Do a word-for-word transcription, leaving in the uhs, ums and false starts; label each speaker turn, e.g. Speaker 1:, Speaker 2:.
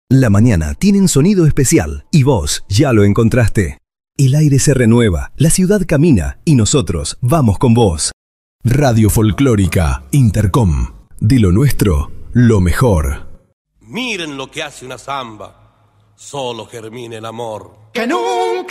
Speaker 1: La mañana tiene un sonido especial y vos ya lo encontraste. El aire se renueva, la ciudad camina y nosotros vamos con vos. Radio Folclórica Intercom. De lo nuestro, lo mejor.
Speaker 2: Miren lo que hace una zamba, solo germina el amor.
Speaker 3: Que nunca